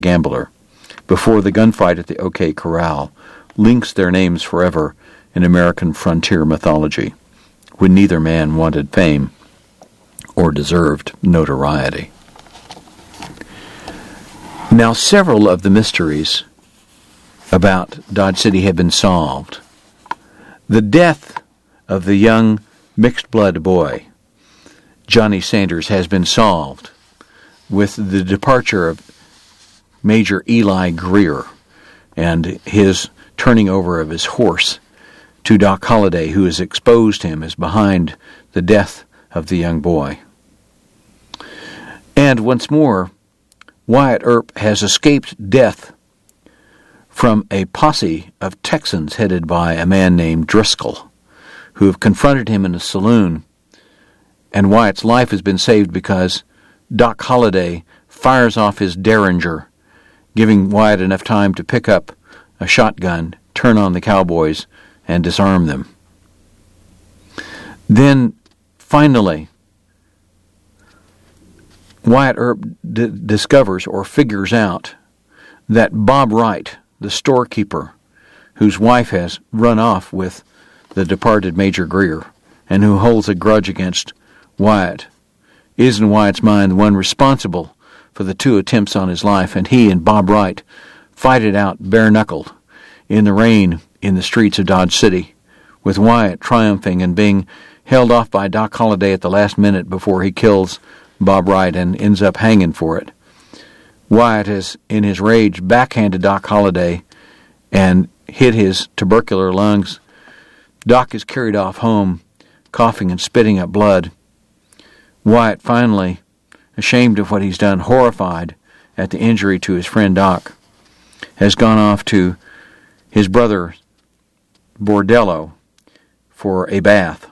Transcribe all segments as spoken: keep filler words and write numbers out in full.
gambler before the gunfight at the OK Corral links their names forever in American frontier mythology, when neither man wanted fame or deserved notoriety. Now, several of the mysteries about Dodge City have been solved. The death of the young mixed-blood boy, Johnny Sanders, has been solved with the departure of Major Eli Greer and his turning over of his horse to Doc Holliday, who has exposed him as behind the death of the young boy. And once more, Wyatt Earp has escaped death from a posse of Texans headed by a man named Driscoll, who have confronted him in a saloon, and Wyatt's life has been saved because Doc Holliday fires off his Derringer, giving Wyatt enough time to pick up a shotgun, turn on the cowboys, and disarm them. Then, finally, Wyatt Earp d- discovers or figures out that Bob Wright, the storekeeper, whose wife has run off with the departed Major Greer, and who holds a grudge against Wyatt, is in Wyatt's mind the one responsible for the two attempts on his life, and he and Bob Wright fight it out bare-knuckled in the rain in the streets of Dodge City, with Wyatt triumphing and being held off by Doc Holliday at the last minute before he kills Bob Wright and ends up hanging for it. Wyatt has, in his rage, backhanded Doc Holliday and hit his tubercular lungs. Doc is carried off home, coughing and spitting up blood. Wyatt, finally, ashamed of what he's done, horrified at the injury to his friend Doc, has gone off to his brother Bordello for a bath.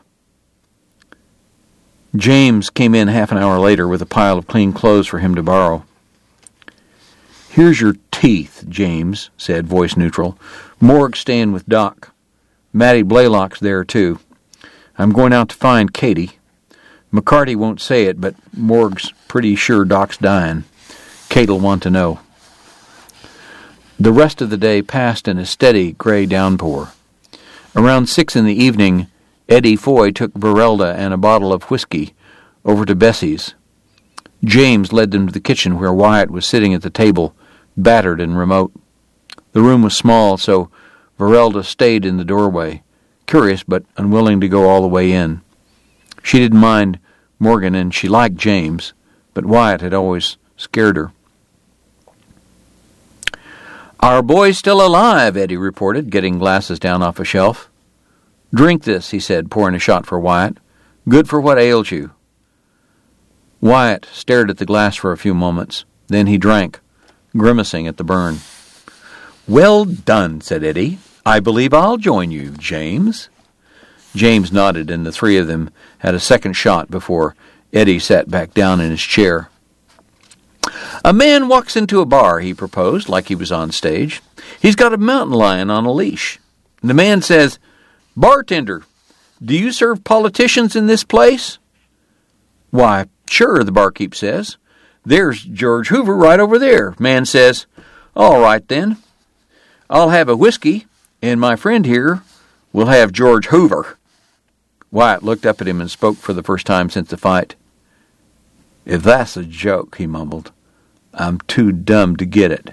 James came in half an hour later with a pile of clean clothes for him to borrow. "Here's your teeth, James," said, voice neutral. "Morg's staying with Doc. Matty Blaylock's there, too. I'm going out to find Katie. McCarty won't say it, but Morg's pretty sure Doc's dying. Kate'll want to know." The rest of the day passed in a steady gray downpour. Around six in the evening, Eddie Foy took Verelda and a bottle of whiskey over to Bessie's. James led them to the kitchen where Wyatt was sitting at the table, battered and remote. The room was small, so Verelda stayed in the doorway, curious but unwilling to go all the way in. She didn't mind Morgan and she liked James, but Wyatt had always scared her. "Our boy's still alive," Eddie reported, getting glasses down off a shelf. "Drink this," he said, pouring a shot for Wyatt. "Good for what ails you." Wyatt stared at the glass for a few moments. Then he drank, grimacing at the burn. "Well done," said Eddie. "I believe I'll join you, James." James nodded, and the three of them had a second shot before Eddie sat back down in his chair. "A man walks into a bar," he proposed, like he was on stage. "He's got a mountain lion on a leash. The man says, 'Bartender, do you serve politicians in this place?' 'Why, sure,' the barkeep says. 'There's George Hoover right over there.' Man says, 'All right, then. I'll have a whiskey, and my friend here will have George Hoover.'" Wyatt looked up at him and spoke for the first time since the fight. "If that's a joke," he mumbled, "I'm too dumb to get it."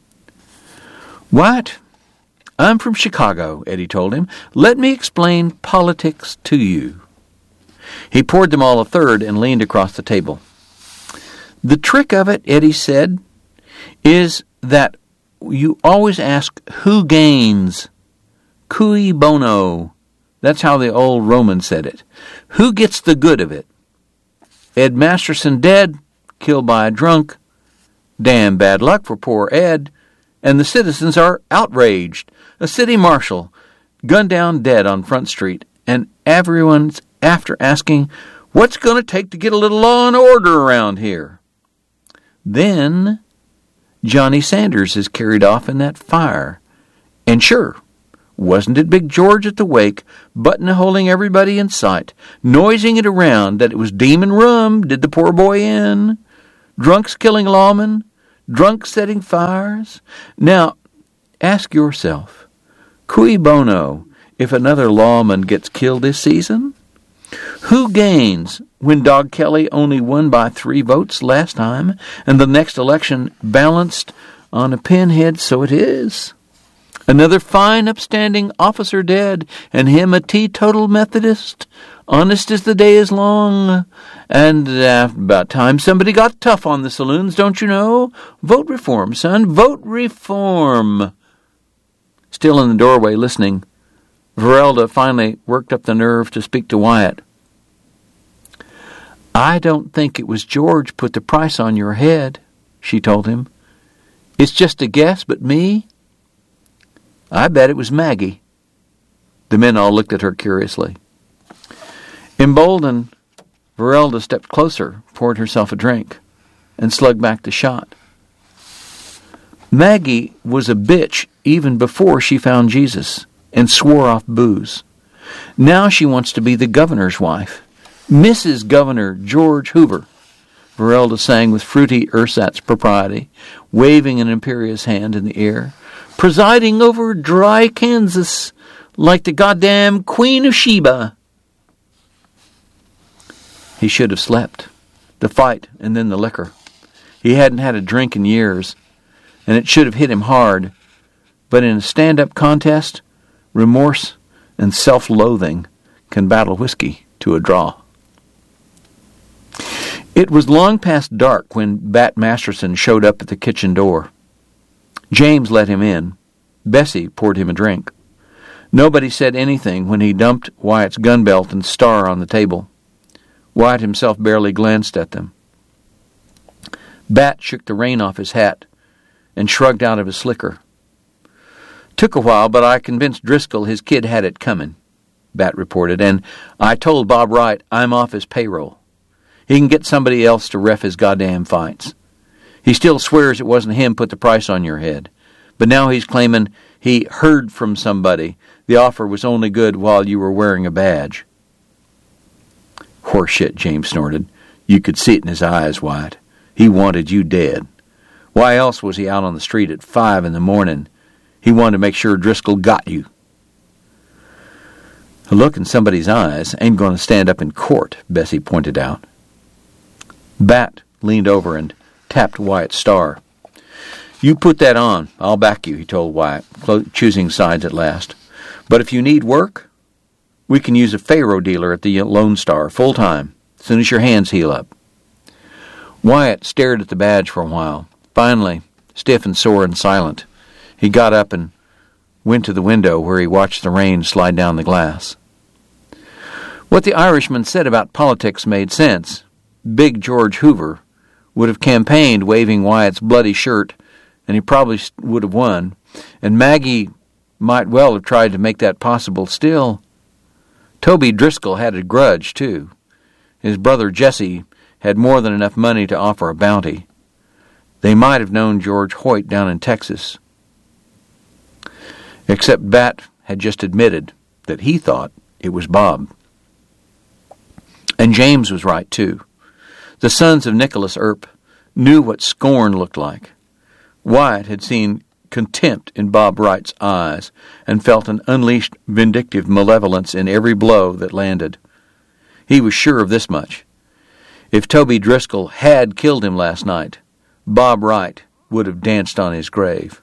"Wyatt, I'm from Chicago," Eddie told him. "Let me explain politics to you." He poured them all a third and leaned across the table. "The trick of it," Eddie said, "is that you always ask who gains. Cui bono. That's how the old Romans said it. Who gets the good of it? Ed Masterson dead, killed by a drunk. Damn bad luck for poor Ed. And the citizens are outraged. A city marshal gunned down dead on Front Street, and everyone's after asking, what's going to take to get a little law and order around here? Then Johnny Sanders is carried off in that fire. And sure, wasn't it Big George at the wake, buttonholing everybody in sight, noising it around that it was demon rum did the poor boy in? Drunks killing lawmen, drunk setting fires. Now, ask yourself, cui bono if another lawman gets killed this season? Who gains when Dog Kelly only won by three votes last time, and the next election balanced on a pinhead, so it is? Another fine, upstanding officer dead, and him a teetotal Methodist, honest as the day is long. And uh, about time somebody got tough on the saloons, don't you know? Vote reform, son, vote reform. Still in the doorway listening, Verelda finally worked up the nerve to speak to Wyatt. I don't think it was George put the price on your head, she told him. It's just a guess, but me? I bet it was Maggie. The men all looked at her curiously. Emboldened, Verelda stepped closer, poured herself a drink, and slugged back the shot. Maggie was a bitch even before she found Jesus and swore off booze. Now she wants to be the governor's wife. Missus Governor George Hoover, Verelda sang with fruity ersatz propriety, waving an imperious hand in the air, presiding over dry Kansas like the goddamn Queen of Sheba. He should have slept. The fight and then the liquor. He hadn't had a drink in years, and it should have hit him hard. But in a stand-up contest, remorse and self-loathing can battle whiskey to a draw. It was long past dark when Bat Masterson showed up at the kitchen door. James let him in. Bessie poured him a drink. Nobody said anything when he dumped Wyatt's gun belt and star on the table. Wyatt himself barely glanced at them. Bat shook the rain off his hat and shrugged out of his slicker. Took a while, but I convinced Driscoll his kid had it coming, Bat reported, and I told Bob Wright I'm off his payroll. He can get somebody else to ref his goddamn fights. He still swears it wasn't him put the price on your head, but now he's claiming he heard from somebody the offer was only good while you were wearing a badge. Horseshit, James snorted. You could see it in his eyes, Wyatt. He wanted you dead. Why else was he out on the street at five in the morning? He wanted to make sure Driscoll got you. A look in somebody's eyes ain't going to stand up in court, Bessie pointed out. Bat leaned over and tapped Wyatt's star. You put that on. I'll back you, he told Wyatt, choosing sides at last. But if you need work, we can use a Faro dealer at the Lone Star, full-time, as soon as your hands heal up. Wyatt stared at the badge for a while. Finally, stiff and sore and silent, he got up and went to the window where he watched the rain slide down the glass. What the Irishman said about politics made sense. Big George Hoover would have campaigned waving Wyatt's bloody shirt, and he probably would have won. And Maggie might well have tried to make that possible. Still, Toby Driscoll had a grudge, too. His brother Jesse had more than enough money to offer a bounty. They might have known George Hoyt down in Texas. Except Bat had just admitted that he thought it was Bob. And James was right, too. The sons of Nicholas Earp knew what scorn looked like. Wyatt had seen contempt in Bob Wright's eyes and felt an unleashed vindictive malevolence in every blow that landed. He was sure of this much. If Toby Driscoll had killed him last night, Bob Wright would have danced on his grave.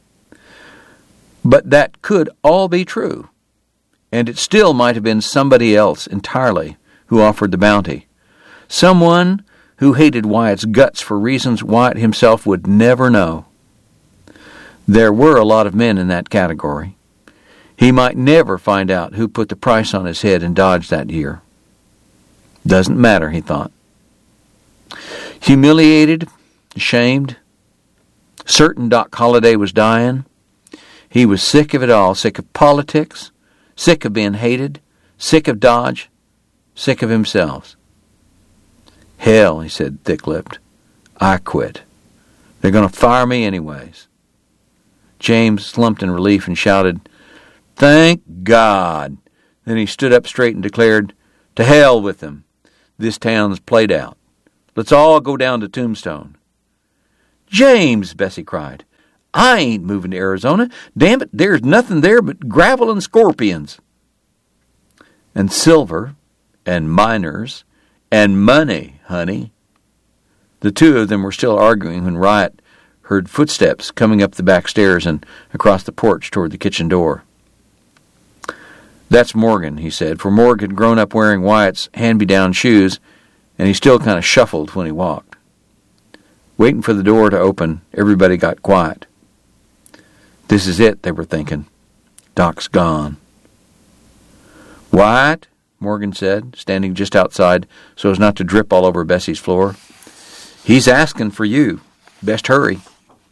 But that could all be true, and it still might have been somebody else entirely who offered the bounty. Someone who hated Wyatt's guts for reasons Wyatt himself would never know. There were a lot of men in that category. He might never find out who put the price on his head in Dodge that year. Doesn't matter, he thought. Humiliated, ashamed, certain Doc Holliday was dying. He was sick of it all, sick of politics, sick of being hated, sick of Dodge, sick of himself. Hell, he said, thick-lipped. I quit. They're going to fire me anyways. James slumped in relief and shouted, Thank God. Then he stood up straight and declared, To hell with them. This town's played out. Let's all go down to Tombstone. "James," Bessie cried, "I ain't moving to Arizona. Damn it, there's nothing there but gravel and scorpions." "And silver, and miners, and money, honey." The two of them were still arguing when Wyatt heard footsteps coming up the back stairs and across the porch toward the kitchen door. "That's Morgan," he said, for Morgan had grown up wearing Wyatt's hand-me-down shoes, and he still kind of shuffled when he walked. Waiting for the door to open, everybody got quiet. This is it, they were thinking. Doc's gone. "Wyatt," Morgan said, standing just outside so as not to drip all over Bessie's floor. "He's asking for you. Best hurry."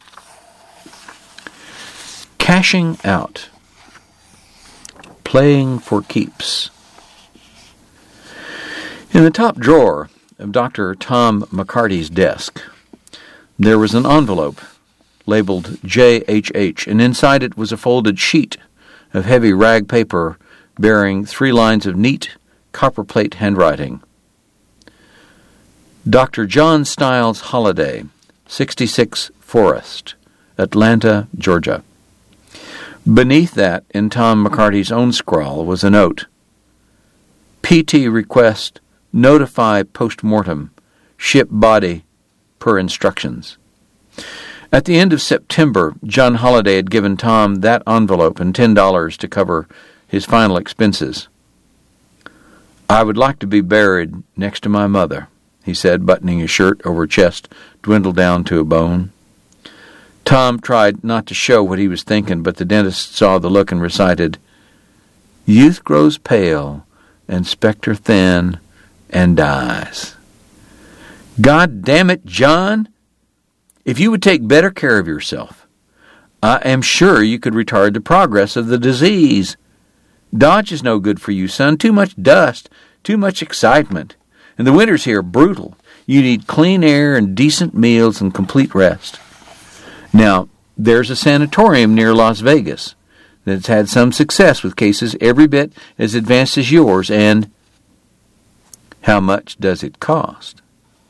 Cashing out. Playing for keeps. In the top drawer of Doctor Tom McCarty's desk, there was an envelope labeled J H H, and inside it was a folded sheet of heavy rag paper bearing three lines of neat copperplate handwriting. Doctor John Stiles Holliday, sixty-six Forest, Atlanta, Georgia. Beneath that, in Tom McCarty's own scrawl, was a note. P T request, notify post-mortem, ship body, per instructions. At the end of September, John Holliday had given Tom that envelope and ten dollars to cover his final expenses. "I would like to be buried next to my mother," he said, buttoning his shirt over a chest dwindled down to a bone. Tom tried not to show what he was thinking, but the dentist saw the look and recited, "Youth grows pale, and spectre thin, and dies." "God damn it, John! If you would take better care of yourself, I am sure you could retard the progress of the disease. Dodge is no good for you, son. Too much dust, too much excitement. And the winters here are brutal. You need clean air and decent meals and complete rest. Now, there's a sanatorium near Las Vegas that's had some success with cases every bit as advanced as yours, and how much does it cost?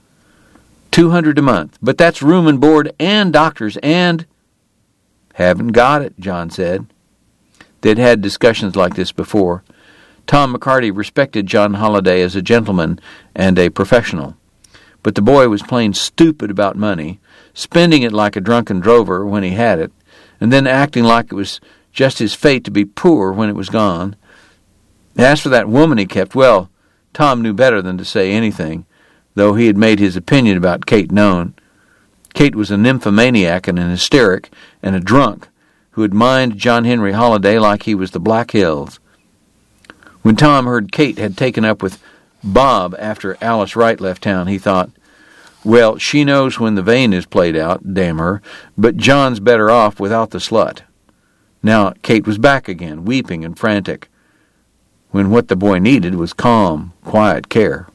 Two hundred a month, but that's room and board and doctors and... Haven't got it, John said. They'd had discussions like this before. Tom McCarty respected John Holliday as a gentleman and a professional, but the boy was plain stupid about money, spending it like a drunken drover when he had it, and then acting like it was just his fate to be poor when it was gone. As for that woman he kept, well, Tom knew better than to say anything, though he had made his opinion about Kate known. Kate was a nymphomaniac and an hysteric and a drunk who had mined John Henry Holliday like he was the Black Hills. When Tom heard Kate had taken up with Bob after Alice Wright left town, he thought, well, she knows when the vein is played out, damn her, but John's better off without the slut. Now Kate was back again, weeping and frantic, when what the boy needed was calm, quiet care.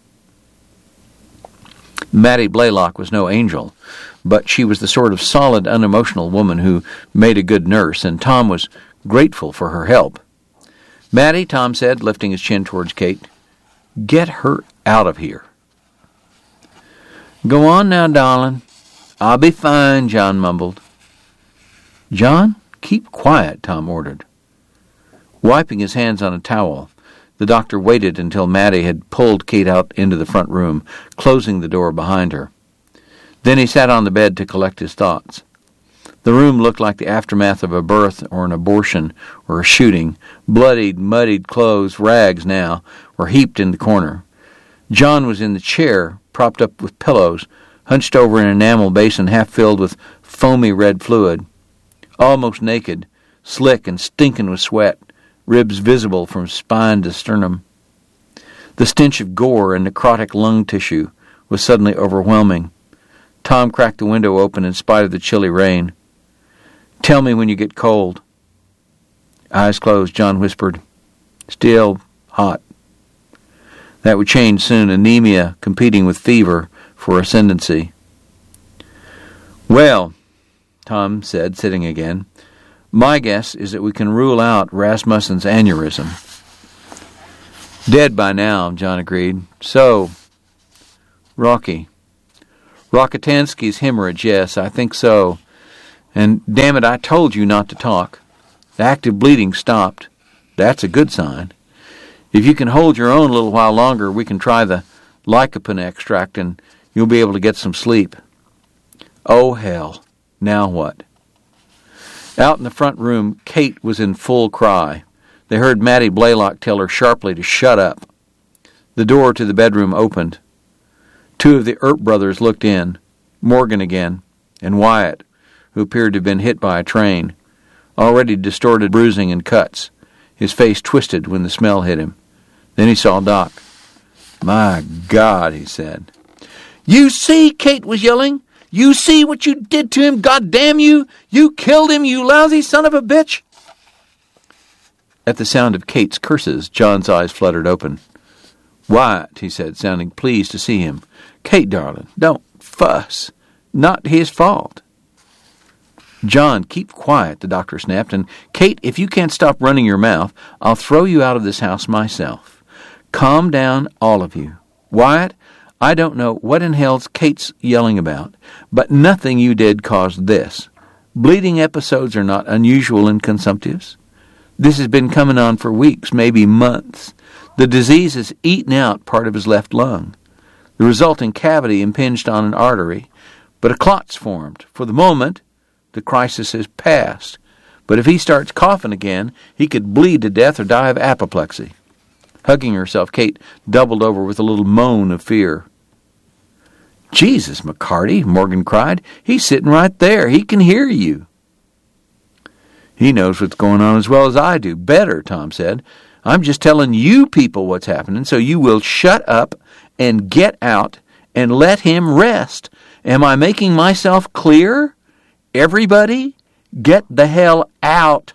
Mattie Blaylock was no angel, but she was the sort of solid, unemotional woman who made a good nurse, and Tom was grateful for her help. "Mattie," Tom said, lifting his chin towards Kate, "get her out of here." "Go on now, darling. I'll be fine," John mumbled. "John, keep quiet," Tom ordered. Wiping his hands on a towel, the doctor waited until Mattie had pulled Kate out into the front room, closing the door behind her. Then he sat on the bed to collect his thoughts. The room looked like the aftermath of a birth or an abortion or a shooting. Bloodied, muddied clothes, rags now, were heaped in the corner. John was in the chair, propped up with pillows, hunched over an enamel basin half filled with foamy red fluid. Almost naked, slick and stinking with sweat, ribs visible from spine to sternum. The stench of gore and necrotic lung tissue was suddenly overwhelming. Tom cracked the window open in spite of the chilly rain. "Tell me when you get cold." Eyes closed, John whispered, "Still hot." That would change soon, anemia competing with fever for ascendancy. "Well," Tom said, sitting again, "my guess is that we can rule out Rasmussen's aneurysm." "Dead by now," John agreed. "So, Rocky." Rokotansky's hemorrhage, yes, I think so. And damn it, I told you not to talk. The active bleeding stopped. That's a good sign. If you can hold your own a little while longer, we can try the lycopene extract and you'll be able to get some sleep. Oh, hell. Now what? Out in the front room, Kate was in full cry. They heard Mattie Blaylock tell her sharply to shut up. The door to the bedroom opened. Two of the Earp brothers looked in, Morgan again, and Wyatt, who appeared to have been hit by a train, already distorted bruising and cuts, his face twisted when the smell hit him. Then he saw Doc. "My God," he said. "You see," Kate was yelling. "You see what you did to him, goddamn you! You killed him, you lousy son of a bitch!" At the sound of Kate's curses, John's eyes fluttered open. "Wyatt," he said, sounding pleased to see him. "Kate, darling, don't fuss. Not his fault." "John, keep quiet," the doctor snapped, "and Kate, if you can't stop running your mouth, I'll throw you out of this house myself. Calm down, all of you. Wyatt, I don't know what in hell's Kate's yelling about, but nothing you did caused this. Bleeding episodes are not unusual in consumptives. This has been coming on for weeks, maybe months. The disease has eaten out part of his left lung. The resulting cavity impinged on an artery, but a clot's formed. For the moment, the crisis is past. But if he starts coughing again, he could bleed to death or die of apoplexy." Hugging herself, Kate doubled over with a little moan of fear. "Jesus, McCarty," Morgan cried. "He's sitting right there. He can hear you." "He knows what's going on as well as I do. Better," Tom said. "I'm just telling you people what's happening, so you will shut up and get out and let him rest. Am I making myself clear? Everybody, get the hell out."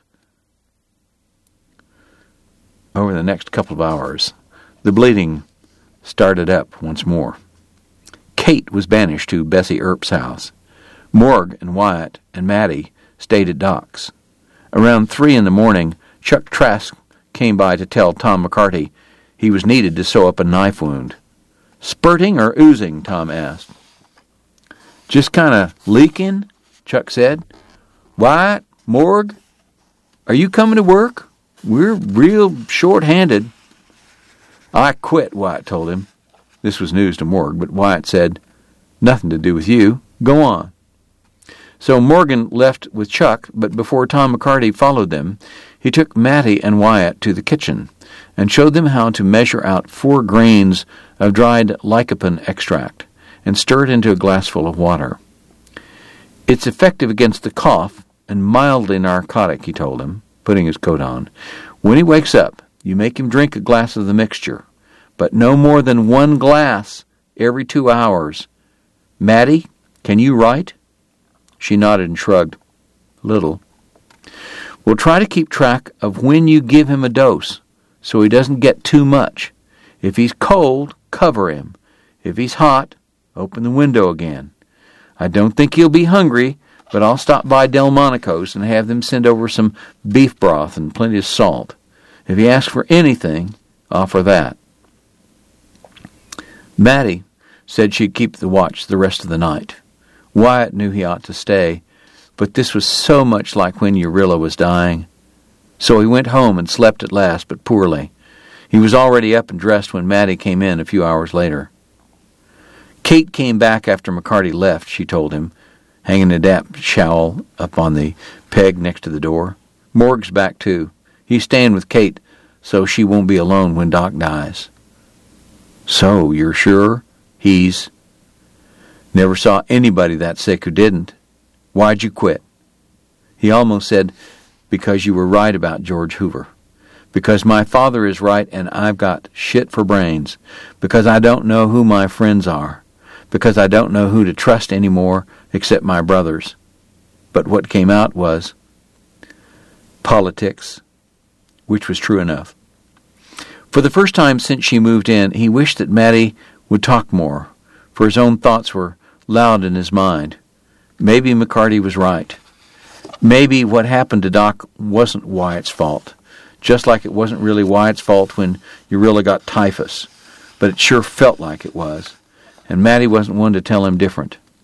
Over the next couple of hours, the bleeding started up once more. Kate was banished to Bessie Earp's house. Morg and Wyatt and Mattie stayed at Doc's. Around three in the morning, Chuck Trask came by to tell Tom McCarty he was needed to sew up a knife wound. "Spurting or oozing?" Tom asked. "Just kind of leaking," Chuck said. "Wyatt, Morg, are you coming to work? We're real short-handed." "I quit," Wyatt told him. This was news to Morg, but Wyatt said, "Nothing to do with you. Go on." So Morgan left with Chuck, but before Tom McCarty followed them, he took Mattie and Wyatt to the kitchen and showed them how to measure out four grains of dried lycopene extract and stir it into a glassful of water. "It's effective against the cough and mildly narcotic," he told him, putting his coat on. "When he wakes up, you make him drink a glass of the mixture, but no more than one glass every two hours. Mattie, can you write?" She nodded and shrugged. "A little." "We'll try to keep track of when you give him a dose, so he doesn't get too much. If he's cold, cover him. If he's hot, open the window again. I don't think he'll be hungry, but I'll stop by Delmonico's and have them send over some beef broth and plenty of salt. If he asks for anything, offer that." Mattie said she'd keep the watch the rest of the night. Wyatt knew he ought to stay, but this was so much like when Urilla was dying. So he went home and slept at last, but poorly. He was already up and dressed when Mattie came in a few hours later. "Kate came back after McCarty left," she told him, hanging a damp shawl up on the peg next to the door. "Morg's back, too. He's staying with Kate, so she won't be alone when Doc dies." "So, you're sure he's—" "Never saw anybody that sick who didn't. Why'd you quit?" He almost said, "Because you were right about George Hoover. Because my father is right and I've got shit for brains. Because I don't know who my friends are. Because I don't know who to trust anymore except my brothers." But what came out was politics, which was true enough. For the first time since she moved in, he wished that Mattie would talk more, for his own thoughts were loud in his mind. Maybe McCarty was right. Maybe what happened to Doc wasn't Wyatt's fault, just like it wasn't really Wyatt's fault when Urilla got typhus, but it sure felt like it was, and Mattie wasn't one to tell him different.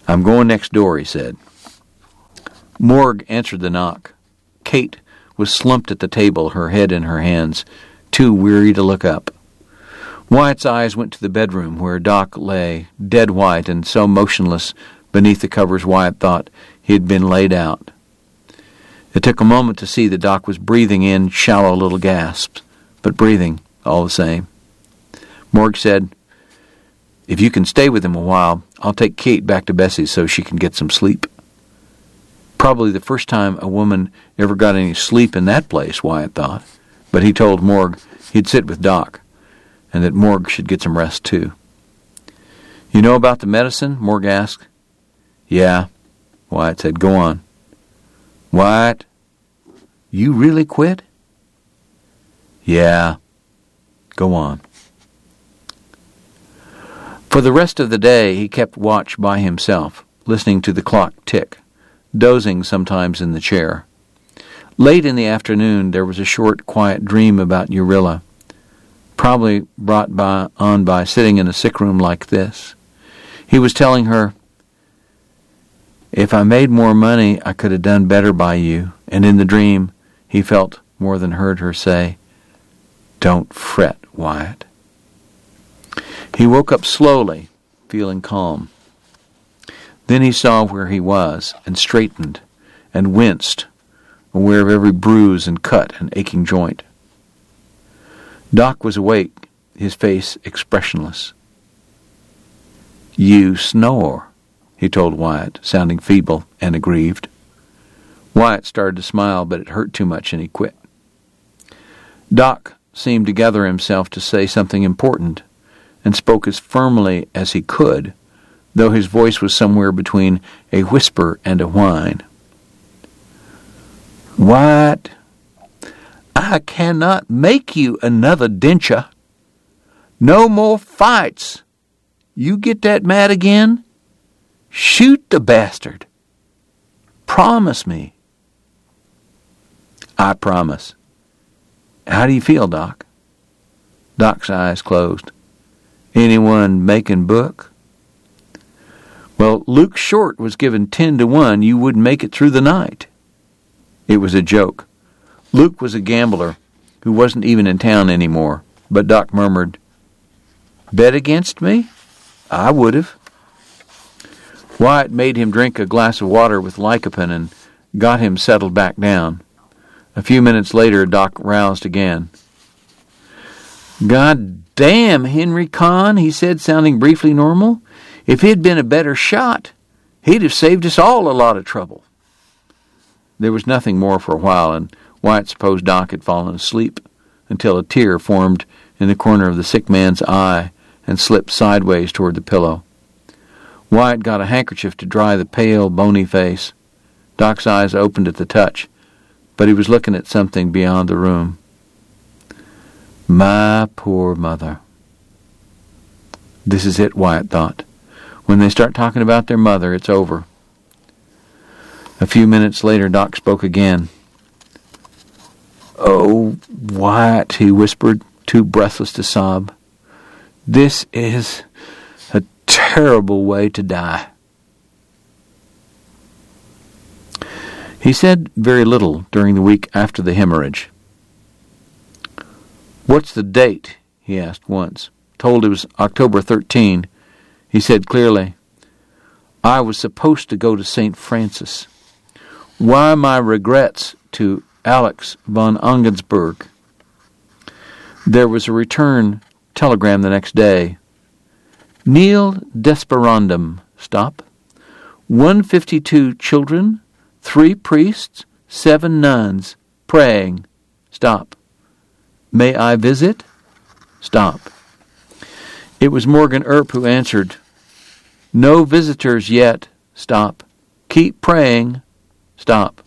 "I'm going next door," he said. Morg answered the knock. Kate was slumped at the table, her head in her hands, too weary to look up. Wyatt's eyes went to the bedroom where Doc lay, dead white and so motionless beneath the covers Wyatt thought he had been laid out. It took a moment to see that Doc was breathing in shallow little gasps, but breathing all the same. Morg said, "If you can stay with him a while, I'll take Kate back to Bessie's so she can get some sleep." Probably the first time a woman ever got any sleep in that place, Wyatt thought, but he told Morg he'd sit with Doc, and that Morg should get some rest too. "You know about the medicine?" Morg asked. "Yeah," Wyatt said. "Go on." "Wyatt, you really quit?" "Yeah. Go on." For the rest of the day he kept watch by himself, listening to the clock tick, dozing sometimes in the chair. Late in the afternoon there was a short, quiet dream about Urilla, probably brought by, on by sitting in a sick room like this. He was telling her, "If I made more money, I could have done better by you." And in the dream, he felt more than heard her say, "Don't fret, Wyatt." He woke up slowly, feeling calm. Then he saw where he was, and straightened, and winced, aware of every bruise and cut and aching joint. Doc was awake, his face expressionless. "You snore," he told Wyatt, sounding feeble and aggrieved. Wyatt started to smile, but it hurt too much, and he quit. Doc seemed to gather himself to say something important, and spoke as firmly as he could, though his voice was somewhere between a whisper and a whine. "Wyatt, I cannot make you another Densher. No more fights. You get that mad again? Shoot the bastard. Promise me." "I promise." "How do you feel, Doc?" Doc's eyes closed. "Anyone making book?" "Well, Luke Short was given ten to one you wouldn't make it through the night." It was a joke. Luke was a gambler who wasn't even in town anymore, but Doc murmured, "Bet against me? I would have." Wyatt made him drink a glass of water with lycopene and got him settled back down. A few minutes later, Doc roused again. "God damn, Henry Kahn," he said, sounding briefly normal. "If he'd been a better shot, he'd have saved us all a lot of trouble." There was nothing more for a while, and Wyatt supposed Doc had fallen asleep until a tear formed in the corner of the sick man's eye and slipped sideways toward the pillow. Wyatt got a handkerchief to dry the pale, bony face. Doc's eyes opened at the touch, but he was looking at something beyond the room. My poor mother. This is it, Wyatt thought. When they start talking about their mother, it's over. A few minutes later, Doc spoke again. "Oh, Wyatt," he whispered, too breathless to sob. "This is a terrible way to die." He said very little during the week after the hemorrhage. "What's the date?" he asked once. Told it was October thirteenth, he said clearly, "I was supposed to go to Saint Francis. Why my regrets to Alex von Ongensberg." There was a return telegram the next day. "Nil desperandum. Stop. one hundred fifty-two children, three priests, seven nuns, praying. Stop. May I visit? Stop." It was Morgan Earp who answered, "No visitors yet. Stop. Keep praying. Stop."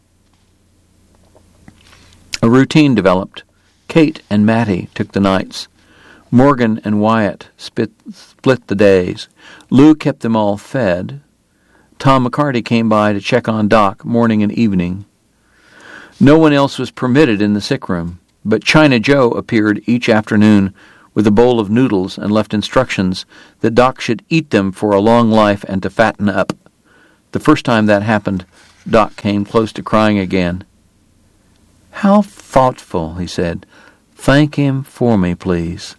A routine developed. Kate and Mattie took the nights. Morgan and Wyatt split, split the days. Lou kept them all fed. Tom McCarty came by to check on Doc morning and evening. No one else was permitted in the sick room, but China Joe appeared each afternoon with a bowl of noodles and left instructions that Doc should eat them for a long life and to fatten up. The first time that happened, Doc came close to crying again. "How thoughtful," he said. "Thank him for me, please."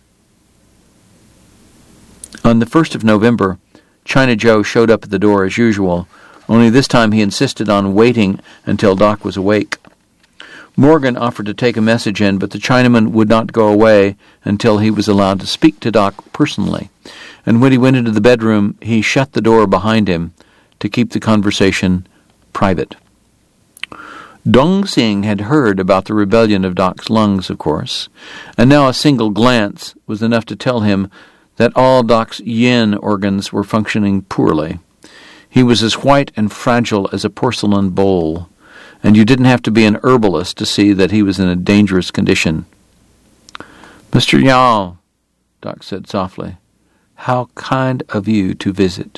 On the first of November, China Joe showed up at the door as usual, only this time he insisted on waiting until Doc was awake. Morgan offered to take a message in, but the Chinaman would not go away until he was allowed to speak to Doc personally, and when he went into the bedroom, he shut the door behind him to keep the conversation private. Dong Xing had heard about the rebellion of Doc's lungs, of course, and now a single glance was enough to tell him that all Doc's yin organs were functioning poorly. He was as white and fragile as a porcelain bowl, and you didn't have to be an herbalist to see that he was in a dangerous condition. "Mister Yao," Doc said softly, "how kind of you to visit."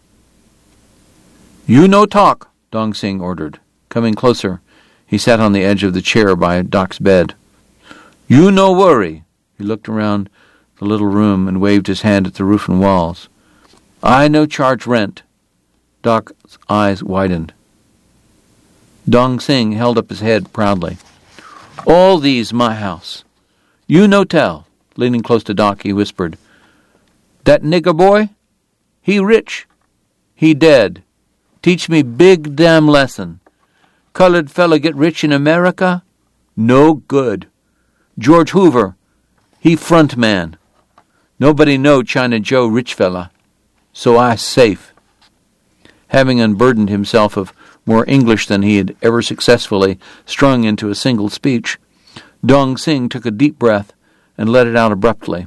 "You no talk," Dong Xing ordered. Coming closer, he sat on the edge of the chair by Doc's bed. "You no worry." He looked around the little room and waved his hand at the roof and walls. "I no charge rent." Doc's eyes widened. Dong Xing held up his head proudly. "All these my house. You no tell." Leaning close to Doc, he whispered, "That nigger boy, he rich. He dead. Teach me big damn lesson. Colored fella get rich in America? No good. George Hoover, he front man. Nobody know China Joe rich fella. So I safe." Having unburdened himself of more English than he had ever successfully strung into a single speech, Dong Xing took a deep breath and let it out abruptly.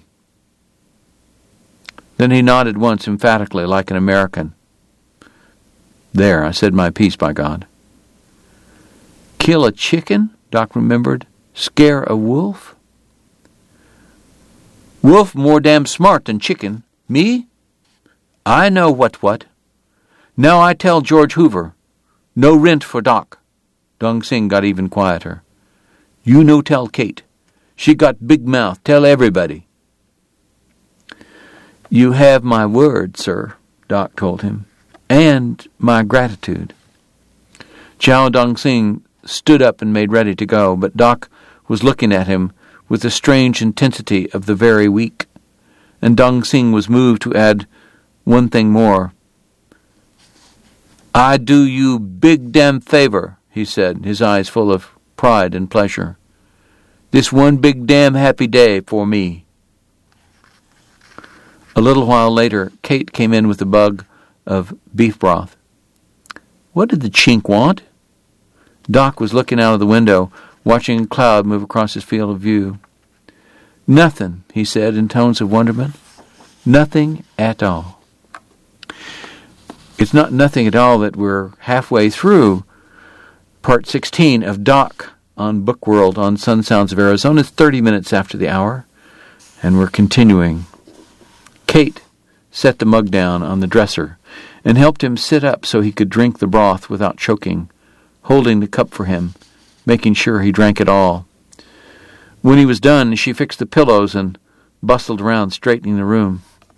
Then he nodded once emphatically like an American. "There, I said my piece, by God." "Kill a chicken?" Doc remembered. "Scare a wolf?" "Wolf more damn smart than chicken. Me? I know what what. Now I tell George Hoover, no rent for Doc." Dong Xing got even quieter. "You no tell Kate. She got big mouth. Tell everybody." "You have my word, sir," Doc told him, "and my gratitude." Chow Dong Xing stood up and made ready to go, but Doc was looking at him with the strange intensity of the very weak, and Dong Xing was moved to add one thing more. "I do you big damn favor," he said, his eyes full of pride and pleasure. "This one big damn happy day for me." A little while later, Kate came in with a mug of beef broth. "What did the chink want?" Doc was looking out of the window, watching a cloud move across his field of view. "Nothing," he said in tones of wonderment. "Nothing at all." It's not nothing at all that we're halfway through part sixteen of Doc on Book World on Sun Sounds of Arizona. It's thirty minutes after the hour, and we're continuing. Kate set the mug down on the dresser and helped him sit up so he could drink the broth without choking, holding the cup for him, making sure he drank it all. When he was done, she fixed the pillows and bustled around, straightening the room.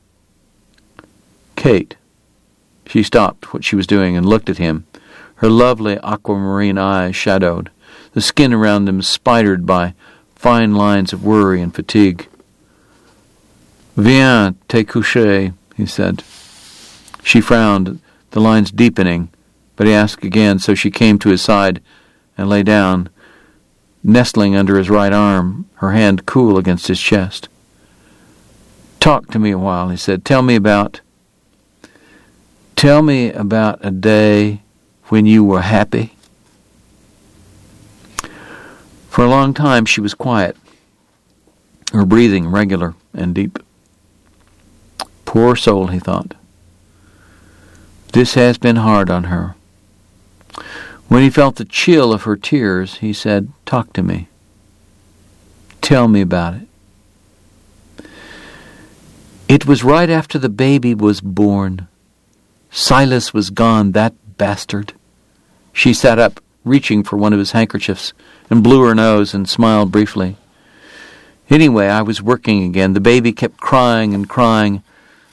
"Kate." She stopped what she was doing and looked at him, her lovely aquamarine eyes shadowed, the skin around them spidered by fine lines of worry and fatigue. "Viens te coucher," he said. She frowned, the lines deepening, but he asked again, so she came to his side and lay down, nestling under his right arm, her hand cool against his chest. "Talk to me a while," he said. "Tell me about... Tell me about a day when you were happy." For a long time she was quiet, her breathing regular and deep. Poor soul, he thought. This has been hard on her. When he felt the chill of her tears, he said, "Talk to me. Tell me about it." It was right after the baby was born. Silas was gone, that bastard. She sat up, reaching for one of his handkerchiefs, and blew her nose and smiled briefly. "Anyway, I was working again. The baby kept crying and crying.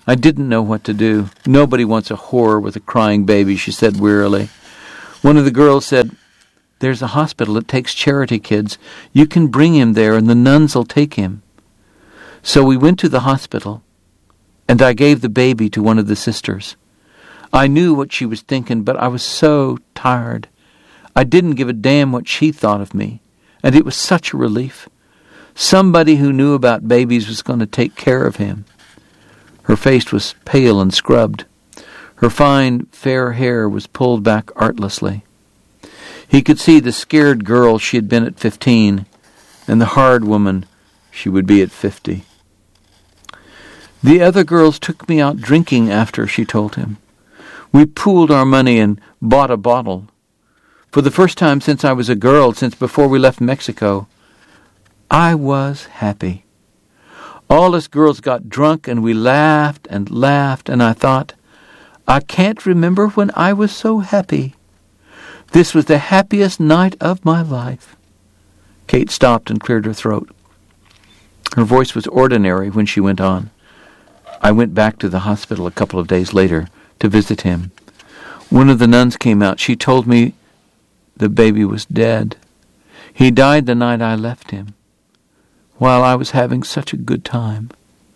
I didn't know what to do. Nobody wants a whore with a crying baby, she said wearily. One of the girls said, "There's a hospital that takes charity kids. You can bring him there and the nuns will take him." So we went to the hospital, and I gave the baby to one of the sisters. I knew what she was thinking, but I was so tired. I didn't give a damn what she thought of me, and it was such a relief. Somebody who knew about babies was going to take care of him. Her face was pale and scrubbed. Her fine, fair hair was pulled back artlessly. He could see the scared girl she had been at fifteen, and the hard woman she would be at fifty. The other girls took me out drinking after, she told him. We pooled our money and bought a bottle. For the first time since I was a girl, since before we left Mexico, I was happy. All us girls got drunk and we laughed and laughed, and I thought, I can't remember when I was so happy. This was the happiest night of my life. Kate stopped and cleared her throat. Her voice was ordinary when she went on. I went back to the hospital a couple of days later to visit him. One of the nuns came out. She told me the baby was dead. He died the night I left him, while I was having such a good time.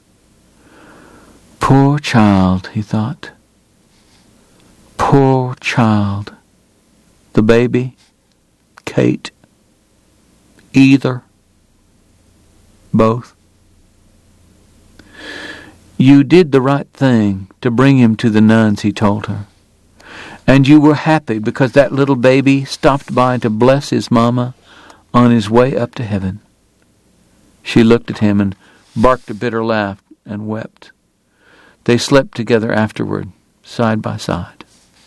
Poor child, he thought. Poor child. The baby, Kate, either, both. You did the right thing to bring him to the nuns, he told her. And you were happy because that little baby stopped by to bless his mama on his way up to heaven. She looked at him and barked a bitter laugh and wept. They slept together afterward, side by side.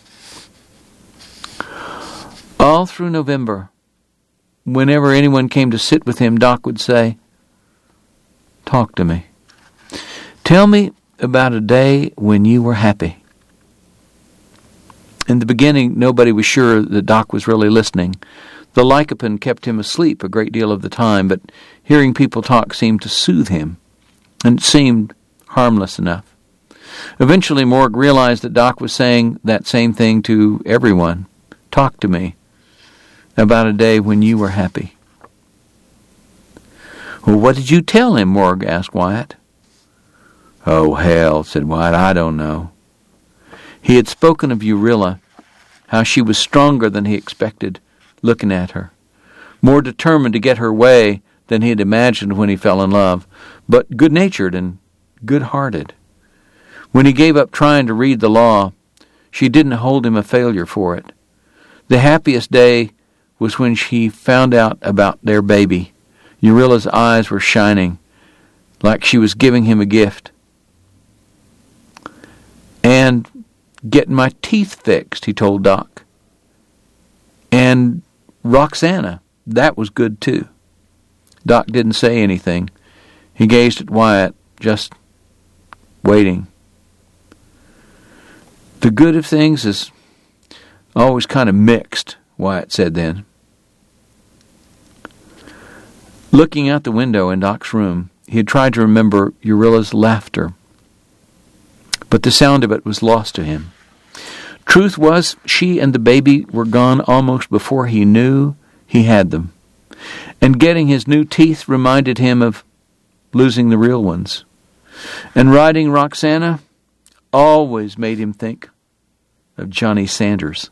All through November, whenever anyone came to sit with him, Doc would say, "Talk to me. Tell me about a day when you were happy." In the beginning, nobody was sure that Doc was really listening. The lycopene kept him asleep a great deal of the time, but hearing people talk seemed to soothe him, and it seemed harmless enough. Eventually, Morg realized that Doc was saying that same thing to everyone. Talk to me about a day when you were happy. "Well, what did you tell him?" Morg asked Wyatt. "Oh, hell," said Wyatt, "I don't know." He had spoken of Urilla, how she was stronger than he expected, looking at her, more determined to get her way than he had imagined when he fell in love, but good-natured and good-hearted. When he gave up trying to read the law, she didn't hold him a failure for it. The happiest day was when she found out about their baby. Urilla's eyes were shining, like she was giving him a gift. "And getting my teeth fixed," he told Doc. "And Roxana, that was good too." Doc didn't say anything. He gazed at Wyatt, just waiting. "The good of things is always kind of mixed," Wyatt said then. Looking out the window in Doc's room, he had tried to remember Urilla's laughter, but the sound of it was lost to him. Truth was, she and the baby were gone almost before he knew he had them, and getting his new teeth reminded him of losing the real ones. And riding Roxana always made him think of Johnny Sanders.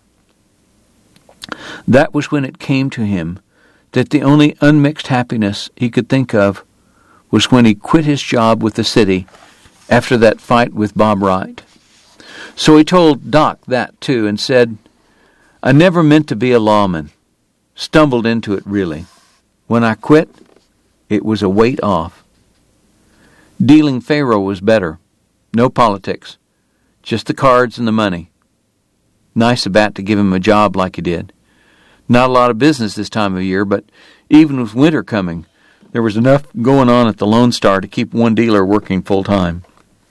That was when it came to him that the only unmixed happiness he could think of was when he quit his job with the city after that fight with Bob Wright. So he told Doc that too and said, "I never meant to be a lawman. Stumbled into it, really. When I quit, it was a weight off. Dealing faro was better. No politics. Just the cards and the money. Nice of Bat to give him a job like he did. Not a lot of business this time of year, but even with winter coming, there was enough going on at the Lone Star to keep one dealer working full-time."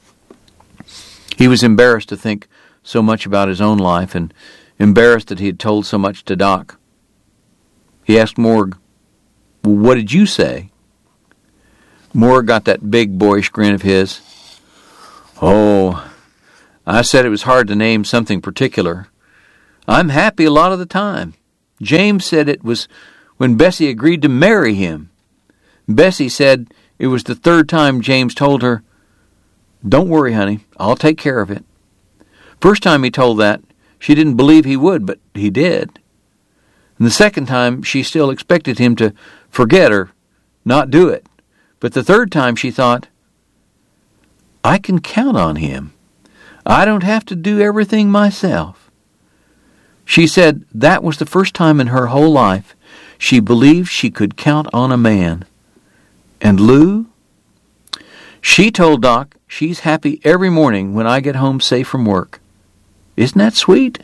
He was embarrassed to think so much about his own life and embarrassed that he had told so much to Doc. He asked Morg, "Well, what did you say?" Morg got that big boyish grin of his. Oh, I said it was hard to name something particular. I'm happy a lot of the time. James said it was when Bessie agreed to marry him. Bessie said it was the third time James told her, "Don't worry, honey, I'll take care of it." First time he told that, she didn't believe he would, but he did. And the second time, she still expected him to forget or not do it. But the third time, she thought, I can count on him. I don't have to do everything myself. She said that was the first time in her whole life she believed she could count on a man. And Lou? She told Doc she's happy every morning when I get home safe from work. Isn't that sweet?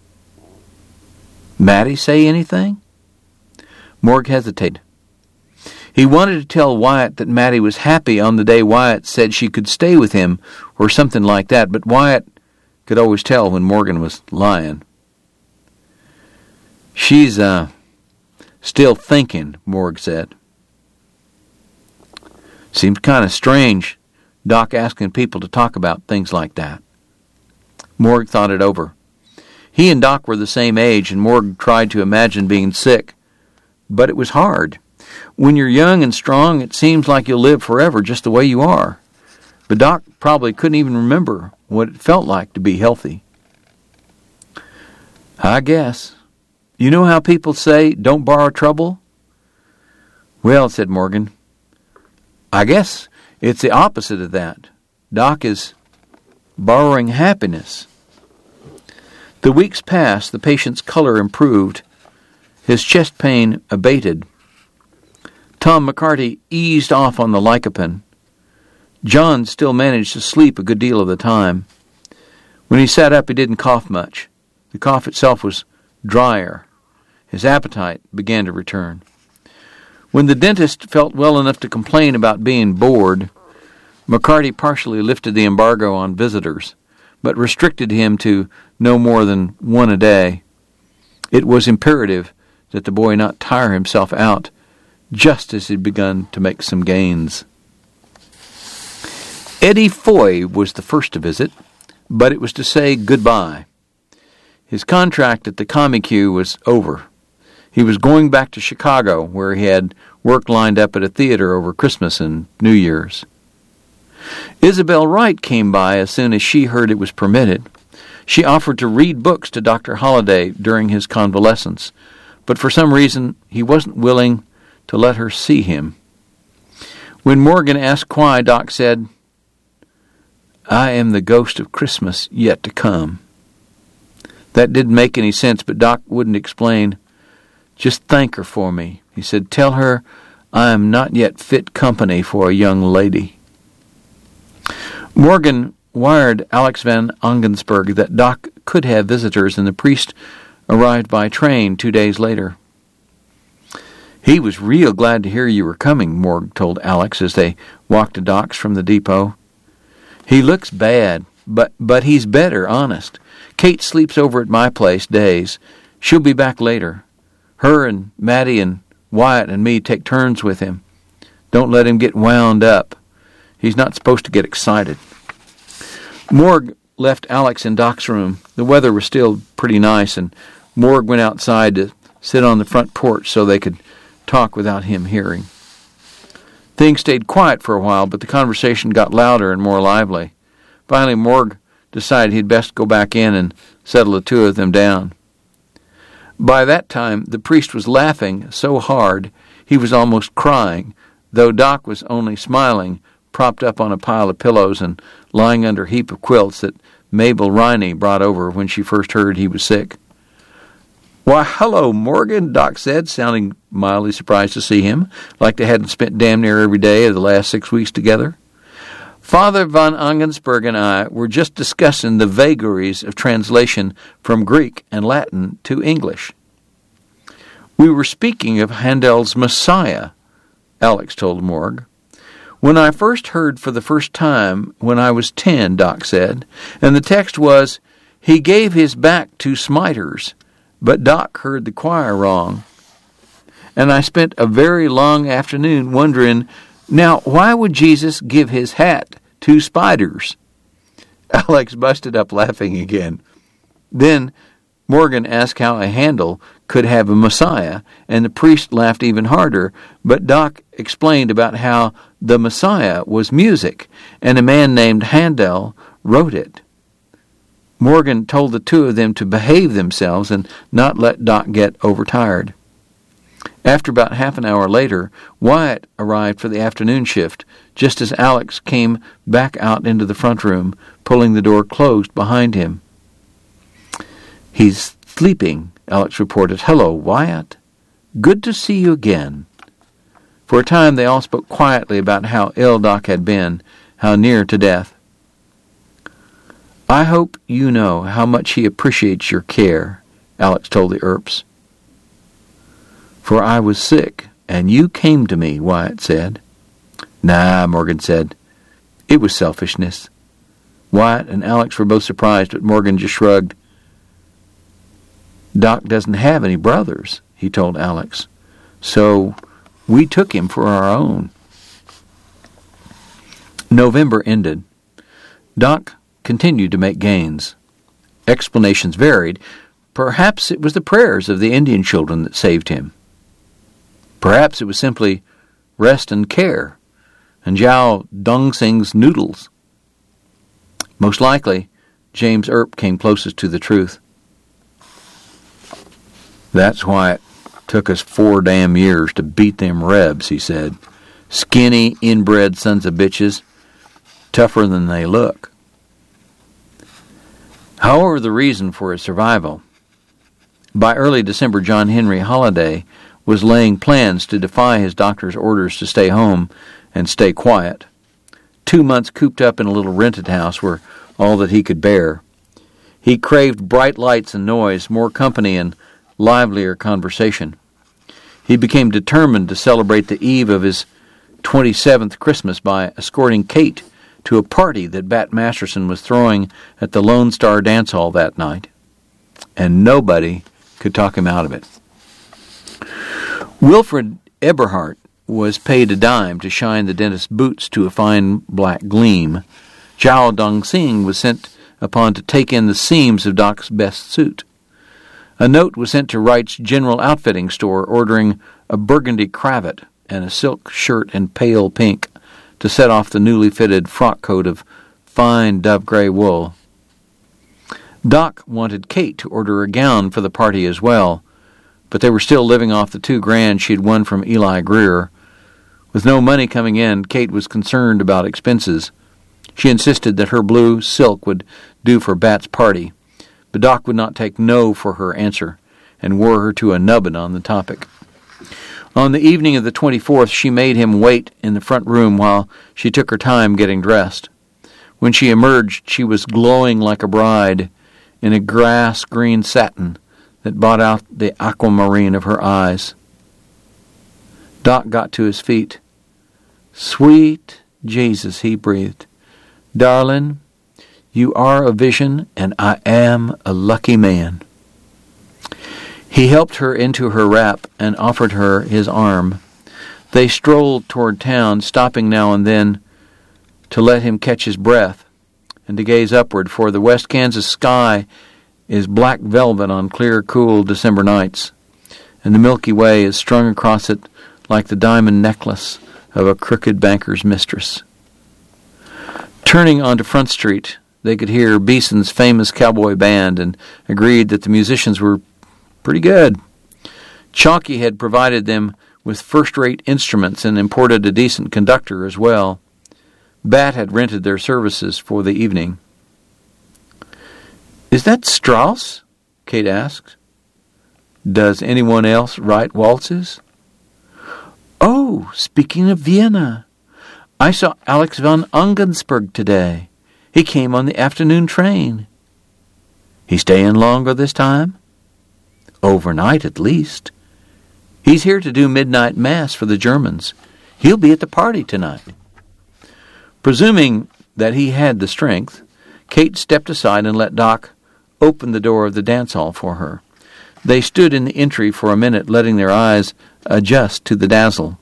Matty say anything? Morg hesitated. He wanted to tell Wyatt that Matty was happy on the day Wyatt said she could stay with him or something like that, but Wyatt could always tell when Morgan was lying. She's, uh, still thinking, Morg said. Seems kind of strange, Doc asking people to talk about things like that. Morg thought it over. He and Doc were the same age, and Morg tried to imagine being sick. But it was hard. When you're young and strong, it seems like you'll live forever just the way you are. But Doc probably couldn't even remember what it felt like to be healthy. I guess. You know how people say, don't borrow trouble? Well, said Morgan, I guess it's the opposite of that. Doc is borrowing happiness. The weeks passed, the patient's color improved. His chest pain abated. Tom McCarty eased off on the Lycopene. John still managed to sleep a good deal of the time. When he sat up, he didn't cough much. The cough itself was drier. His appetite began to return. When the dentist felt well enough to complain about being bored, McCarty partially lifted the embargo on visitors, but restricted him to no more than one a day. It was imperative that the boy not tire himself out just as he'd begun to make some gains. Eddie Foy was the first to visit, but it was to say goodbye. His contract at the Comic-Q was over. He was going back to Chicago, where he had work lined up at a theater over Christmas and New Year's. Isabel Wright came by as soon as she heard it was permitted. She offered to read books to Doctor Holliday during his convalescence, but for some reason he wasn't willing to let her see him. When Morgan asked why, Doc said, I am the ghost of Christmas yet to come. That didn't make any sense, but Doc wouldn't explain. Just thank her for me. He said, tell her I am not yet fit company for a young lady. Morgan wired Alex Van Ongensberg that Doc could have visitors, and the priest arrived by train two days later. He was real glad to hear you were coming, Morg told Alex as they walked to Doc's from the depot. He looks bad, but but he's better, honest. Kate sleeps over at my place days. She'll be back later. Her and Matty and Wyatt and me take turns with him. Don't let him get wound up. He's not supposed to get excited. Morg left Alex in Doc's room. The weather was still pretty nice, and Morg went outside to sit on the front porch so they could talk without him hearing. Things stayed quiet for a while, but the conversation got louder and more lively. Finally, Morg decided he'd best go back in and settle the two of them down. By that time, the priest was laughing so hard he was almost crying, though Doc was only smiling, propped up on a pile of pillows and lying under a heap of quilts that Mabel Riney brought over when she first heard he was sick. Why, hello, Morgan, Doc said, sounding mildly surprised to see him, like they hadn't spent damn near every day of the last six weeks together. Father Van Ongensberg and I were just discussing the vagaries of translation from Greek and Latin to English. We were speaking of Handel's Messiah, Alex told Morg. When I first heard for the first time when I was ten, Doc said, and the text was, he gave his back to smiters, but Doc heard the choir wrong. And I spent a very long afternoon wondering, now, why would Jesus give his hat to spiders? Alex busted up laughing again. Then Morgan asked how a Handel could have a Messiah, and the priest laughed even harder, but Doc explained about how the Messiah was music, and a man named Handel wrote it. Morgan told the two of them to behave themselves and not let Doc get overtired. After about half an hour later, Wyatt arrived for the afternoon shift, just as Alex came back out into the front room, pulling the door closed behind him. "He's sleeping," Alex reported. "Hello, Wyatt. Good to see you again." For a time they all spoke quietly about how ill Doc had been, how near to death. "I hope you know how much he appreciates your care," Alex told the Earps. "For I was sick, and you came to me," Wyatt said. "Nah," Morgan said. "It was selfishness." Wyatt and Alex were both surprised, but Morgan just shrugged. "Doc doesn't have any brothers," he told Alex, "so we took him for our own." November ended. Doc continued to make gains. Explanations varied. Perhaps it was the prayers of the Indian children that saved him. Perhaps it was simply rest and care, and Zhao Dongsing's noodles. Most likely, James Earp came closest to the truth. "That's why it took us four damn years to beat them Rebs," he said. "Skinny, inbred sons of bitches, tougher than they look." However, the reason for his survival. By early December, John Henry Holliday was laying plans to defy his doctor's orders to stay home and stay quiet. Two months cooped up in a little rented house were all that he could bear. He craved bright lights and noise, more company and livelier conversation. He became determined to celebrate the eve of his twenty-seventh Christmas by escorting Kate to a party that Bat Masterson was throwing at the Lone Star Dance Hall that night, and nobody could talk him out of it. Wilfred Eberhardt was paid a dime to shine the dentist's boots to a fine black gleam. Zhao Dongsing was sent upon to take in the seams of Doc's best suit. A note was sent to Wright's General Outfitting store ordering a burgundy cravat and a silk shirt in pale pink to set off the newly fitted frock coat of fine dove-gray wool. Doc wanted Kate to order a gown for the party as well, but they were still living off the two grand she'd won from Eli Greer. With no money coming in, Kate was concerned about expenses. She insisted that her blue silk would do for Bat's party, but Doc would not take no for her answer, and wore her to a nubbin on the topic. On the evening of the twenty-fourth, she made him wait in the front room while she took her time getting dressed. When she emerged, she was glowing like a bride in a grass-green satin that brought out the aquamarine of her eyes. Doc got to his feet. "Sweet Jesus," he breathed. "Darling, you are a vision, and I am a lucky man." He helped her into her wrap and offered her his arm. They strolled toward town, stopping now and then to let him catch his breath and to gaze upward, for the West Kansas sky is black velvet on clear, cool December nights, and the Milky Way is strung across it like the diamond necklace of a crooked banker's mistress. Turning onto Front Street, they could hear Beeson's famous cowboy band and agreed that the musicians were pretty good. Chalky had provided them with first-rate instruments and imported a decent conductor as well. Bat had rented their services for the evening. "Is that Strauss?" Kate asked. "Does anyone else write waltzes?" "Oh, speaking of Vienna, I saw Alex von Ungensberg today. He came on the afternoon train." "He staying longer this time?" "Overnight, at least. He's here to do midnight mass for the Germans. He'll be at the party tonight." Presuming that he had the strength, Kate stepped aside and let Doc open the door of the dance hall for her. They stood in the entry for a minute, letting their eyes adjust to the dazzle.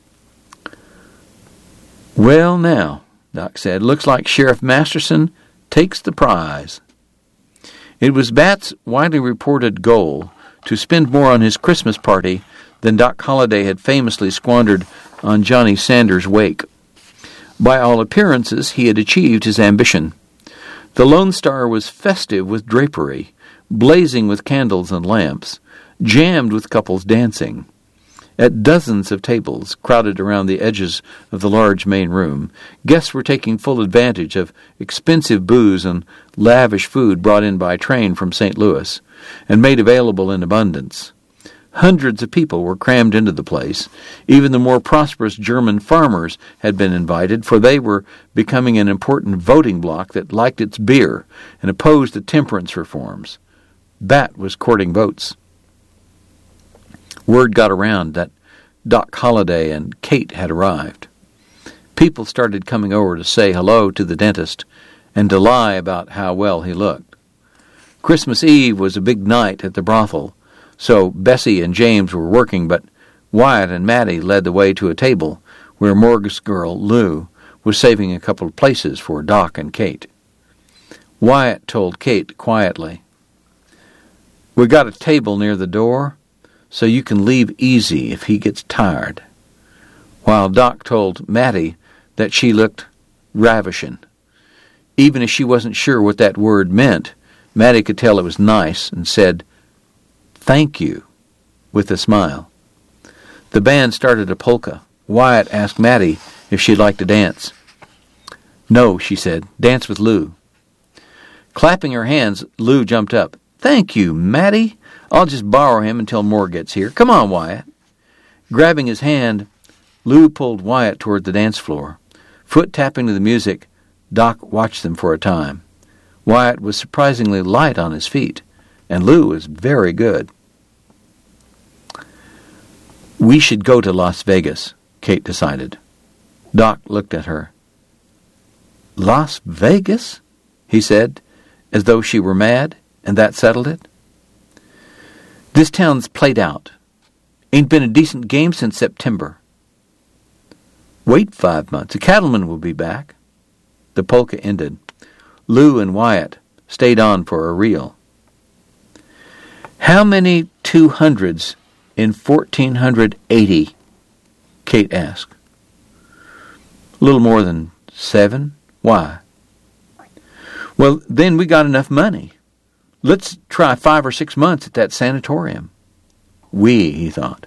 "Well, now," Doc said, "looks like Sheriff Masterson takes the prize. It was Bat's widely reported goal to spend more on his Christmas party than Doc Holliday had famously squandered on Johnny Sanders' wake. By all appearances, he had achieved his ambition. The Lone Star was festive with drapery, blazing with candles and lamps, jammed with couples dancing. At dozens of tables crowded around the edges of the large main room, guests were taking full advantage of expensive booze and lavish food brought in by train from Saint Louis, and made available in abundance. Hundreds of people were crammed into the place. Even the more prosperous German farmers had been invited, for they were becoming an important voting bloc that liked its beer and opposed the temperance reforms. Bat was courting votes. Word got around that Doc Holliday and Kate had arrived. People started coming over to say hello to the dentist and to lie about how well he looked. Christmas Eve was a big night at the brothel, so Bessie and James were working, but Wyatt and Mattie led the way to a table where Morg's girl, Lou, was saving a couple of places for Doc and Kate. Wyatt told Kate quietly, "We got a table near the door, so you can leave easy if he gets tired," while Doc told Mattie that she looked ravishing. Even if she wasn't sure what that word meant, Mattie could tell it was nice and said, "Thank you," with a smile. The band started a polka. Wyatt asked Mattie if she'd like to dance. "No," she said. "Dance with Lou." Clapping her hands, Lou jumped up. "Thank you, Mattie. I'll just borrow him until Moore gets here. Come on, Wyatt." Grabbing his hand, Lou pulled Wyatt toward the dance floor. Foot tapping to the music, Doc watched them for a time. Wyatt was surprisingly light on his feet, and Lou was very good. "We should go to Las Vegas," Kate decided. Doc looked at her. "Las Vegas?" he said, as though she were mad, and that settled it. "This town's played out. Ain't been a decent game since September." "Wait five months. The cattlemen will be back." The polka ended. Lou and Wyatt stayed on for a reel. "How many two hundreds in fourteen eighty? Kate asked. "A little more than seven. Why?" "Well, then we got enough money. Let's try five or six months at that sanatorium." We, he thought.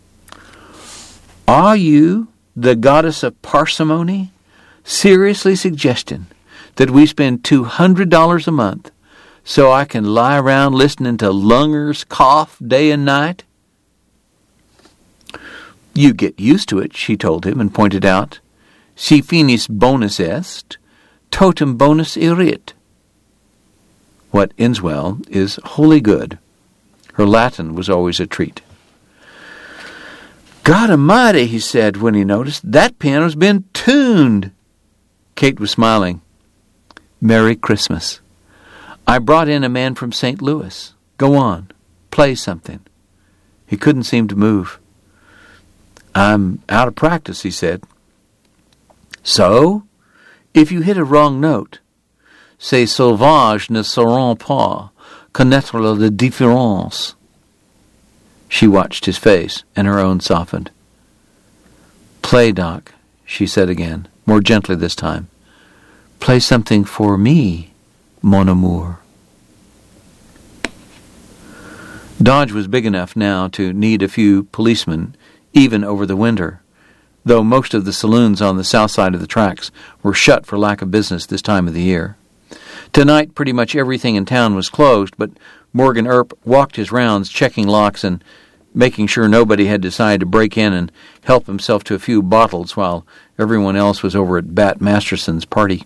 "Are you, the goddess of parsimony, seriously suggesting that we spend two hundred dollars a month so I can lie around listening to lungers cough day and night?" "You get used to it," she told him, and pointed out, "Si finis bonus est, totem bonus erit." What ends well is wholly good. Her Latin was always a treat. "God Almighty," he said when he noticed, "that piano's been tuned." Kate was smiling. "Merry Christmas. I brought in a man from Saint Louis. Go on, play something." He couldn't seem to move. "I'm out of practice," he said. "So, if you hit a wrong note, ces sauvages ne sauront pas connaître la différence." She watched his face, and her own softened. "Play, Doc," she said again, more gently this time. "Play something for me, mon amour." Dodge was big enough now to need a few policemen, even over the winter, though most of the saloons on the south side of the tracks were shut for lack of business this time of the year. Tonight, pretty much everything in town was closed, but Morgan Earp walked his rounds, checking locks and making sure nobody had decided to break in and help himself to a few bottles while everyone else was over at Bat Masterson's party.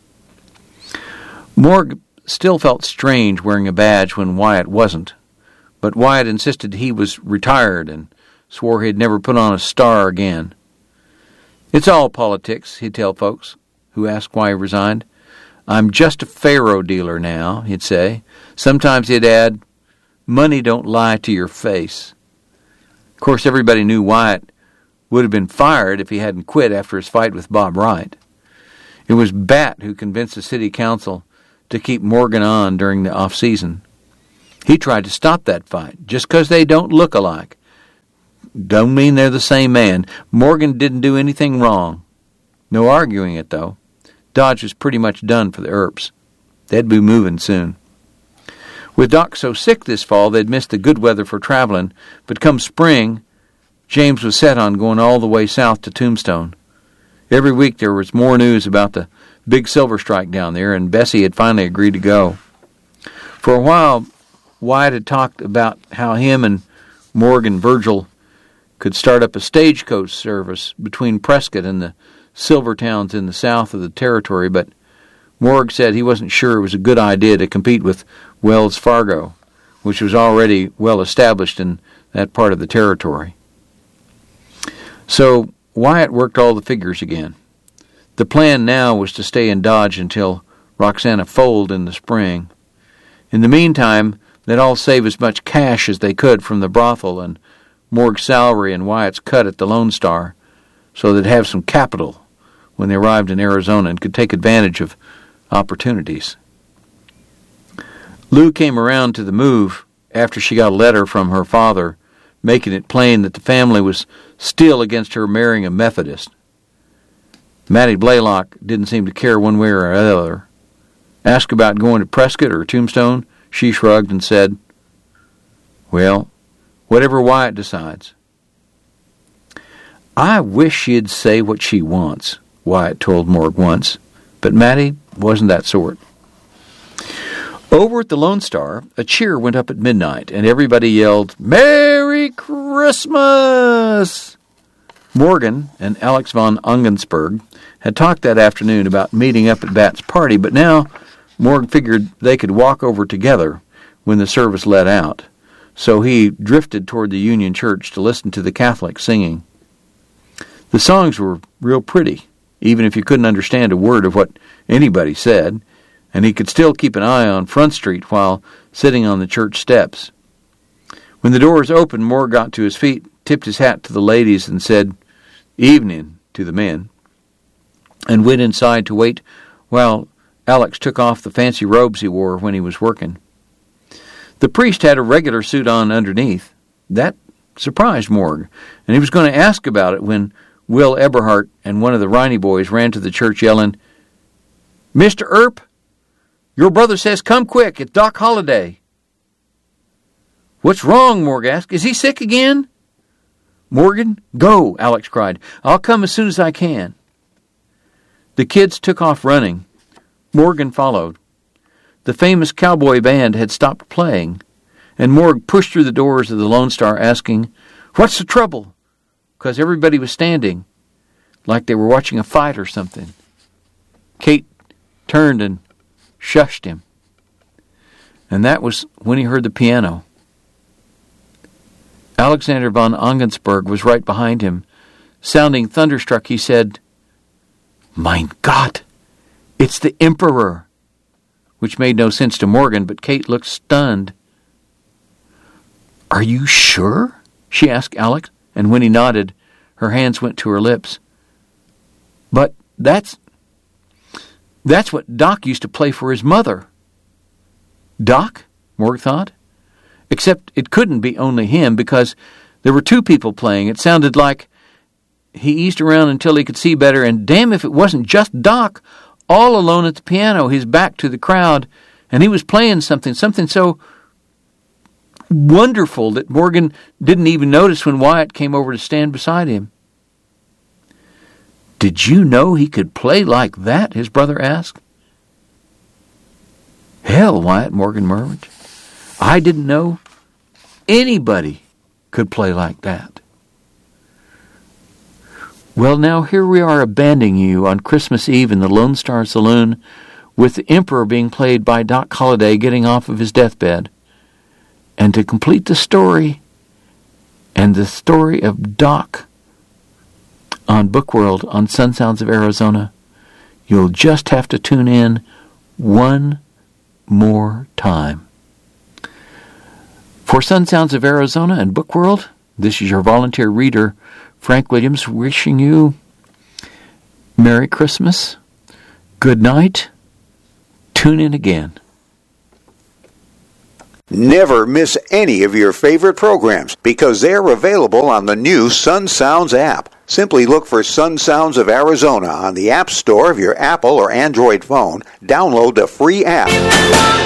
Morg still felt strange wearing a badge when Wyatt wasn't, but Wyatt insisted he was retired and swore he'd never put on a star again. "It's all politics," he'd tell folks who asked why he resigned. "I'm just a faro dealer now," he'd say. Sometimes he'd add, "Money don't lie to your face." Of course, everybody knew Wyatt would have been fired if he hadn't quit after his fight with Bob Wright. It was Bat who convinced the city council to keep Morgan on during the off-season. He tried to stop that fight. Just because they don't look alike don't mean they're the same man. Morgan didn't do anything wrong. No arguing it, though. Dodge was pretty much done for the Earps. They'd be moving soon. With Doc so sick this fall, they'd missed the good weather for traveling, but come spring, James was set on going all the way south to Tombstone. Every week there was more news about the big silver strike down there, and Bessie had finally agreed to go. For a while, Wyatt had talked about how him and Morgan Virgil could start up a stagecoach service between Prescott and the silver towns in the south of the territory, but Morg said he wasn't sure it was a good idea to compete with Wells Fargo, which was already well established in that part of the territory. So Wyatt worked all the figures again. The plan now was to stay in Dodge until Roxana foaled in the spring. In the meantime, they'd all save as much cash as they could from the brothel and Morg's salary and Wyatt's cut at the Lone Star, so they'd have some capital when they arrived in Arizona and could take advantage of opportunities. Lou came around to the move after she got a letter from her father making it plain that the family was still against her marrying a Methodist. Mattie Blaylock didn't seem to care one way or the other. Asked about going to Prescott or Tombstone, she shrugged and said, "Well, whatever Wyatt decides." "I wish she'd say what she wants," Wyatt told Morg once, but Mattie wasn't that sort. Over at the Lone Star, a cheer went up at midnight, and everybody yelled, "Merry Christmas!" Morgan and Alex von Ungensberg had talked that afternoon about meeting up at Bat's party, but now Morg figured they could walk over together when the service let out, so he drifted toward the Union Church to listen to the Catholics singing. The songs were real pretty, even if you couldn't understand a word of what anybody said, and he could still keep an eye on Front Street while sitting on the church steps. When the doors opened, Moore got to his feet, tipped his hat to the ladies, and said, "Evening," to the men, and went inside to wait while Alex took off the fancy robes he wore when he was working. The priest had a regular suit on underneath. That surprised Morg, and he was going to ask about it when Will Eberhardt and one of the Riney boys ran to the church yelling, "Mister Earp, your brother says come quick, it's Doc Holliday." "What's wrong?" Morg asked. "Is he sick again?" "Morgan, go," Alex cried. "I'll come as soon as I can." The kids took off running. Morgan followed. The famous cowboy band had stopped playing, and Morg pushed through the doors of the Lone Star asking, "What's the trouble?" because everybody was standing, like they were watching a fight or something. Kate turned and shushed him, and that was when he heard the piano. Alexander von Ungensberg was right behind him. Sounding thunderstruck, he said, "Mein Gott, it's the Emperor," which made no sense to Morgan, but Kate looked stunned. "Are you sure?" she asked Alex, and when he nodded, her hands went to her lips. "But that's... that's what Doc used to play for his mother." Doc? Morg thought. Except it couldn't be only him, because there were two people playing. It sounded like... He eased around until he could see better, and damn if it wasn't just Doc, all alone at the piano, his back to the crowd, and he was playing something, something so wonderful that Morgan didn't even notice when Wyatt came over to stand beside him. "Did you know he could play like that?" his brother asked. "Hell, Wyatt," Morgan murmured. "I didn't know anybody could play like that." "Well, now here we are abandoning you on Christmas Eve in the Lone Star Saloon, with the Emperor being played by Doc Holliday getting off of his deathbed. And to complete the story, and the story of Doc on Bookworld on Sun Sounds of Arizona, you'll just have to tune in one more time. For Sun Sounds of Arizona and Bookworld, this is your volunteer reader, Frank Williams, wishing you Merry Christmas, good night, Tune in again. Never miss any of your favorite programs because they're available on the new Sun Sounds app. Simply look for Sun Sounds of Arizona on the App Store of your Apple or Android phone. Download the free app.